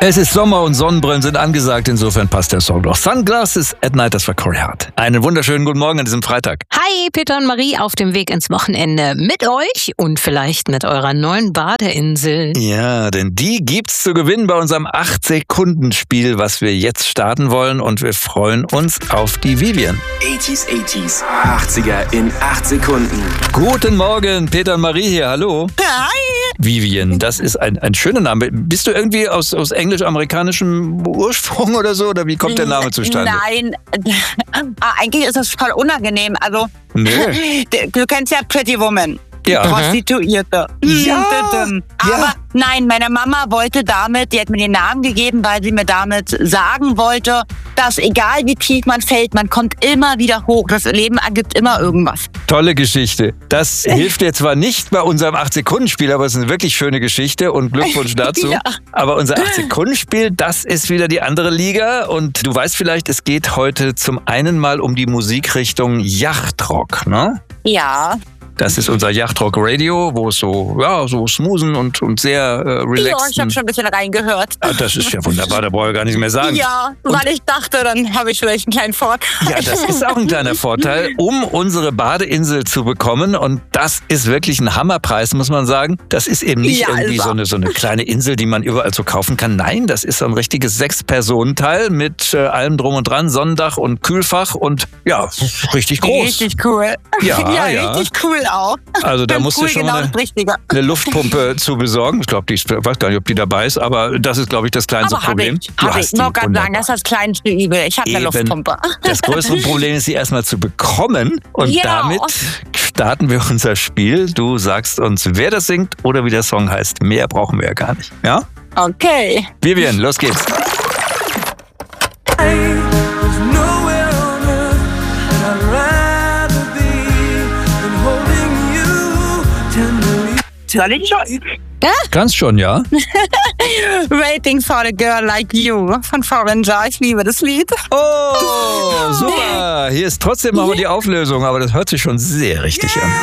Es ist Sommer und Sonnenbrillen sind angesagt, insofern passt der Song doch. Sunglasses at Night, das war Corey Hart. Einen wunderschönen guten Morgen an diesem Freitag. Hi, Peter und Marie auf dem Weg ins Wochenende mit euch und vielleicht mit eurer neuen Badeinsel. Ja, denn die gibt's zu gewinnen bei unserem 8-Sekunden-Spiel, was wir jetzt starten wollen, und wir freuen uns auf die Vivian. 80s, 80er in 8 Sekunden. Guten Morgen, Peter und Marie hier, hallo. Hi. Vivian, das ist ein schöner Name. Bist du irgendwie aus englisch-amerikanischem Ursprung oder so? Oder wie kommt der Name zustande? Nein, eigentlich ist das voll unangenehm. Also, Nee. du kennst ja Pretty Woman. Ja. Prostituierte. Ja. Aber nein, meine Mama wollte damit, die hat mir den Namen gegeben, weil sie mir damit sagen wollte, dass egal wie tief man fällt, man kommt immer wieder hoch. Das Leben ergibt immer irgendwas. Tolle Geschichte. Das hilft dir zwar nicht bei unserem 8-Sekunden-Spiel, aber es ist eine wirklich schöne Geschichte und Glückwunsch dazu. Ja. Aber unser 8-Sekunden-Spiel, das ist wieder die andere Liga. Und du weißt vielleicht, es geht heute zum einen mal um die Musikrichtung Yachtrock, ne? Ja. Das ist unser Yachtrock Radio, wo es so smoothen und sehr Ja, relaxed. ich habe schon ein bisschen reingehört. Ah, das ist ja wunderbar, da brauche ich gar nichts mehr sagen. Ja, weil ich dachte, dann habe ich vielleicht einen kleinen Vorteil. Ja, das ist auch ein kleiner Vorteil, um unsere Badeinsel zu bekommen. Und das ist wirklich ein Hammerpreis, muss man sagen. Das ist eben nicht Ja, irgendwie also. so eine kleine Insel, die man überall so kaufen kann. Nein, das ist so ein richtiges 6-Personen-Teil mit allem drum und dran, Sonnendach und Kühlfach und ja, richtig groß. Richtig cool. Ja. Richtig cool auch. Also da Ganz musst du cool, schon genau mal das Richtige. eine Luftpumpe zu besorgen. Ich glaube, ich weiß gar nicht, ob die dabei ist, aber das ist, glaube ich, das kleinste Aber Problem. Hab ich noch gerade sagen, das ist das kleinste Übel. Ich habe eine Eben. Luftpumpe. Das größere Problem ist, sie erstmal zu bekommen. Und Genau. damit starten wir unser Spiel. Du sagst uns, wer das singt oder wie der Song heißt. Mehr brauchen wir ja gar nicht. Ja? Okay. Vivian, los geht's. Soll ich schon? Kannst schon, ja? Waiting for a Girl Like You von Foreigner. Ich liebe das Lied. Oh, super. Hier ist trotzdem aber die Auflösung, aber das hört sich schon sehr richtig an.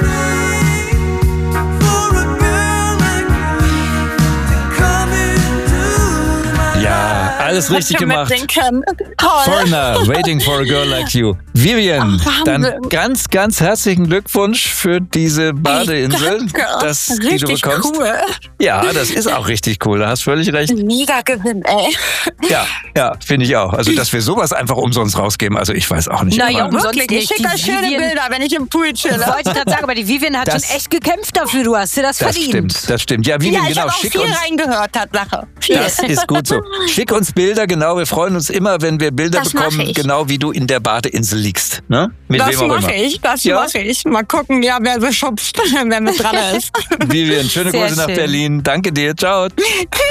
Ja, alles richtig gemacht. Toll. Foreigner, Waiting for a Girl Like You. Vivian, Ach, dann Wahnsinn. ganz, ganz herzlichen Glückwunsch für diese Badeinsel, die du Richtig bekommst. cool. Ja, das ist auch richtig cool, da hast völlig recht. Mega Gewinn, ey. Ja, finde ich auch. Also, dass wir sowas einfach umsonst rausgeben, also ich weiß auch nicht. Naja, aber umsonst Wirklich, ich nicht. schicke euch Die schöne Vivian- Bilder, wenn ich im Pool chille. Wollte ich gerade sagen, aber die Vivian hat Das- schon echt gekämpft dafür. Du hast dir das verdient. Das stimmt. Ja, Vivian, Ja, ich genau, habe auch schick viel uns. reingehört, Tatsache. Viel. Das ist gut so. Schick uns Bilder, genau. Wir freuen uns immer, wenn wir Bilder Das mach bekommen, ich. genau wie du in der Badeinsel liegst. Ne? Mit Das wem auch mache immer. ich, das Ja? mache ich. Mal gucken, ja, wer so schubst, wer mit dran ist. Vivian, schöne Sehr Grüße nach schön. Berlin. Danke dir. Ciao.